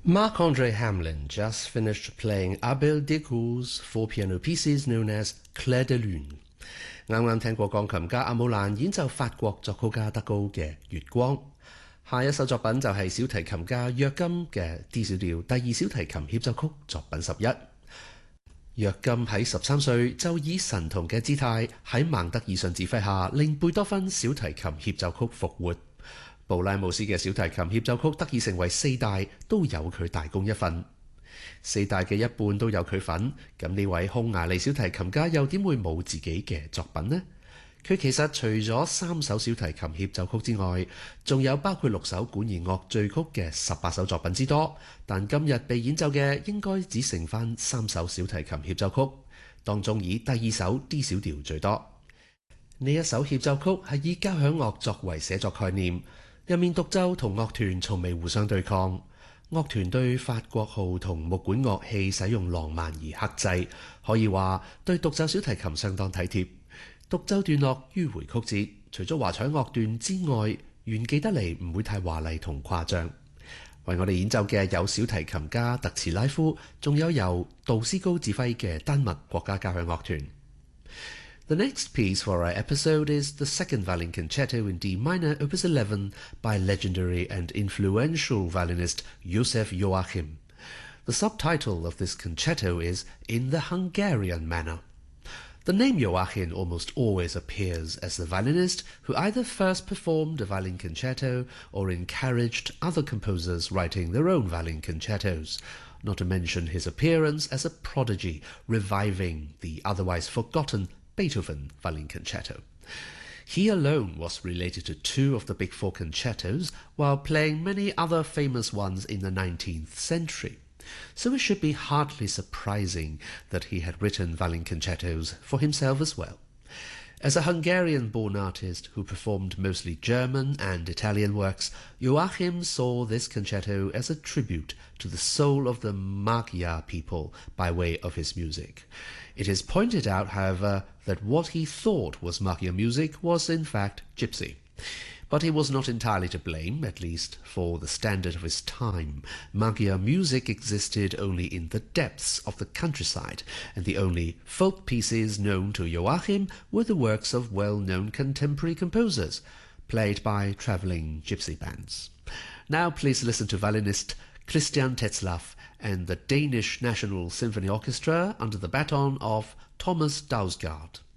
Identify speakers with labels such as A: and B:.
A: Marc-Andre Hamelin just finished playing Abel Decour's four piano pieces known as Clair de Lune。啱啱聽過鋼琴家阿姆蘭演奏法國作曲家德高嘅《月光》，下一首作品就係小提琴家約金嘅 D 小調第二小提琴協奏曲作品11。約金喺13歲就以神童嘅姿態喺孟德爾遜指揮下，令貝多芬小提琴協奏曲復活。布拉姆斯嘅小提琴協奏曲得以成為四大，都有佢大功一份。四大嘅一半都有佢份，咁呢位匈牙利小提琴家又點會冇自己嘅作品呢？佢其實除咗3首小提琴協奏曲之外，仲有包括6首管弦樂序曲嘅18首作品之多，但今日被演奏嘅應該只剩翻3首小提琴協奏曲，當中以第2首 D 小調最多。呢一首協奏曲係以交響樂作為寫作概念，入面獨奏同樂團從未互相對抗，樂團對法國號同木管樂器使用浪漫而克制，可以話對獨奏小提琴相當體貼。獨奏段落迂迴曲折，除咗華彩樂段之外，炫技得嚟唔會太華麗同誇張。為我哋演奏嘅有小提琴家特茨拉夫，仲有由杜斯高指揮嘅丹麥國家交響樂團。The next piece for our episode is the second violin concerto in D minor, Opus 11, by legendary and influential violinist Joseph Joachim. The subtitle of this concerto is In the Hungarian Manner. The name Joachim almost always appears as the violinist who either first performed a violin concerto or encouraged other composers writing their own violin concertos, not to mention his appearance as a prodigy, reviving the otherwise forgotten Beethoven violin concerto. He alone was related to 2 of the big 4 concertos, while playing many other famous ones in the 19th century. So it should be hardly surprising that he had written violin concertos for himself as well. As a Hungarian-born artist who performed mostly German and Italian works, Joachim saw this concerto as a tribute to the soul of the Magyar people by way of his music. It is pointed out, however, that what he thought was Magyar music was in fact Gypsy. But he was not entirely to blame, at least for the standard of his time. Magyar music existed only in the depths of the countryside, and the only folk pieces known to Joachim were the works of well-known contemporary composers, played by travelling gypsy bands. Now please listen to violinist Christian Tetzlaff and the Danish National Symphony Orchestra under the baton of Thomas Dausgaard.